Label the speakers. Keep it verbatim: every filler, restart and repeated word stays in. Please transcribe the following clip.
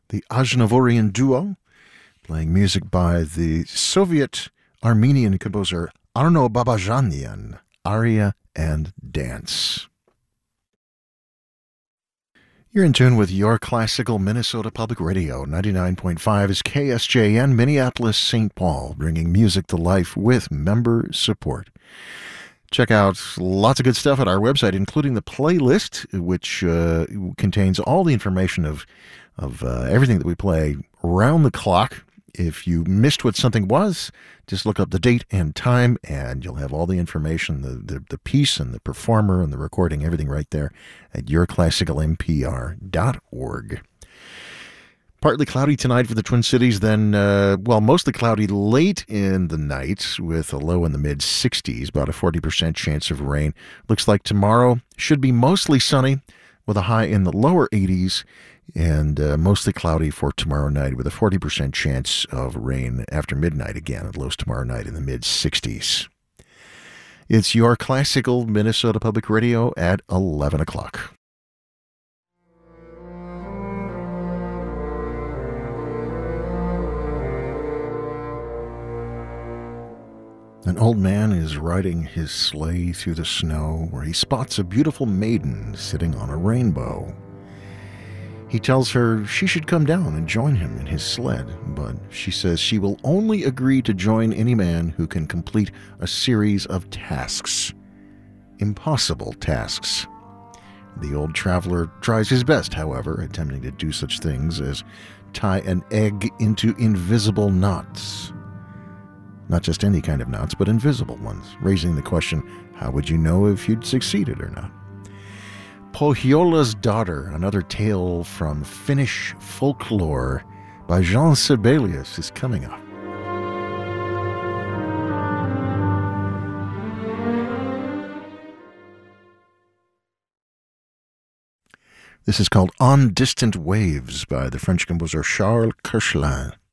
Speaker 1: the Aznavourian duo, playing music by the Soviet-Armenian composer Arno Babajanian, Aria and Dance. You're in tune with your classical Minnesota Public Radio. ninety-nine point five is K S J N, Minneapolis, Saint Paul, bringing music to life with member support. Check out lots of good stuff at our website, including the playlist, which uh, contains all the information of, of uh, everything that we play round the clock. If you missed what something was, just look up the date and time, and you'll have all the information, the, the, the piece and the performer and the recording, everything right there at your classical m p r dot org. Partly cloudy tonight for the Twin Cities, then, uh, well, mostly cloudy late in the night with a low in the mid-sixties, about a forty percent chance of rain. Looks like tomorrow should be mostly sunny with a high in the lower eighties, and uh, mostly cloudy for tomorrow night with a forty percent chance of rain after midnight again, at lows tomorrow night in the mid-sixties. It's your classical Minnesota Public Radio at eleven o'clock. An old man is riding his sleigh through the snow where he spots a beautiful maiden sitting on a rainbow. He tells her she should come down and join him in his sled, but she says she will only agree to join any man who can complete a series of tasks. Impossible tasks. The old traveler tries his best, however, attempting to do such things as tie an egg into invisible knots. Not just any kind of knots, but invisible ones, raising the question, how would you know if you'd succeeded or not? Pohjola's Daughter, another tale from Finnish folklore by Jean Sibelius, is coming up. This is called On Distant Waves by the French composer Charles Koechlin.